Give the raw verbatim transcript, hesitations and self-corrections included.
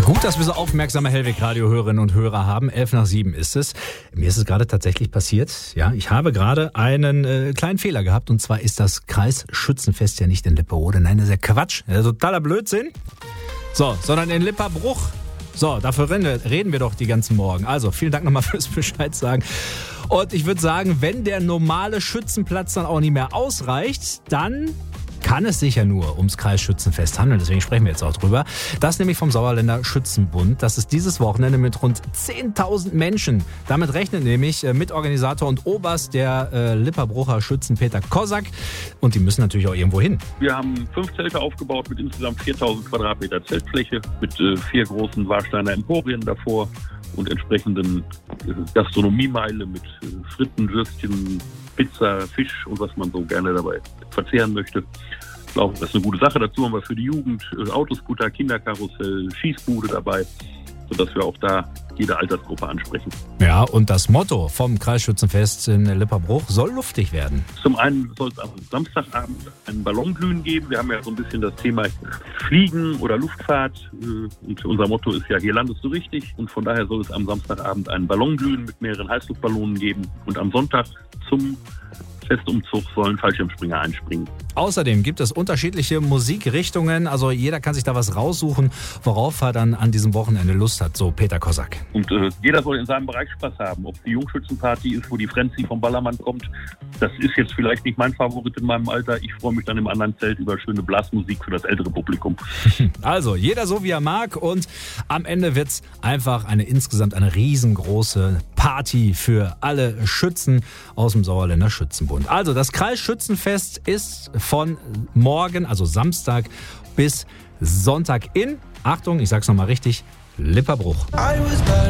Gut, dass wir so aufmerksame Hellweg-Radio-Hörerinnen und Hörer haben. Elf nach sieben ist es. Mir ist es gerade tatsächlich passiert. Ja, ich habe gerade einen äh, kleinen Fehler gehabt. Und zwar ist das Kreisschützenfest ja nicht in Lipperode. Nein, das ist ja Quatsch. Das ist totaler Blödsinn. So, sondern in Lipperbruch. So, dafür reden wir doch die ganzen Morgen. Also, vielen Dank nochmal fürs Bescheid sagen. Und ich würde sagen, wenn der normale Schützenplatz dann auch nicht mehr ausreicht, dann kann es sich ja nur ums Kreisschützenfest handeln. Deswegen sprechen wir jetzt auch drüber. Das nämlich vom Sauerländer Schützenbund. Das ist dieses Wochenende mit rund zehntausend Menschen. Damit rechnet nämlich Mitorganisator und Oberst der äh, Lipperbrucher Schützen Peter Kosak. Und die müssen natürlich auch irgendwo hin. Wir haben fünf Zelte aufgebaut mit insgesamt viertausend Quadratmeter Zeltfläche, mit äh, vier großen Warsteiner Emporien davor und entsprechenden äh, Gastronomiemeile mit äh, Fritten, Würstchen, Pizza, Fisch und was man so gerne dabei verzehren möchte. Ich glaube, das ist eine gute Sache. Dazu haben wir für die Jugend Autoscooter, Kinderkarussell, Schießbude dabei, sodass wir auch da jede Altersgruppe ansprechen. Ja, und das Motto vom Kreisschützenfest in Lipperbruch soll luftig werden. Zum einen soll es am Samstagabend einen Ballonglühen geben. Wir haben ja so ein bisschen das Thema Fliegen oder Luftfahrt. Und unser Motto ist ja, hier landest du richtig. Und von daher soll es am Samstagabend einen Ballonglühen mit mehreren Heißluftballonen geben. Und am Sonntag zum Festumzug sollen Fallschirmspringer einspringen. Außerdem gibt es unterschiedliche Musikrichtungen, also jeder kann sich da was raussuchen, worauf er dann an diesem Wochenende Lust hat, so Peter Kosak. Und äh, jeder soll in seinem Bereich Spaß haben, ob es die Jungschützenparty ist, wo die Frenzy vom Ballermann kommt. Das ist jetzt vielleicht nicht mein Favorit in meinem Alter. Ich freue mich dann im anderen Zelt über schöne Blasmusik für das ältere Publikum. Also jeder so, wie er mag, und am Ende wird es einfach eine insgesamt eine riesengroße Party für alle Schützen aus dem Sauerländer Schützenbund. Also das Kreisschützenfest ist von morgen, also Samstag, bis Sonntag in, Achtung, ich sag's nochmal richtig, Lipperbruch.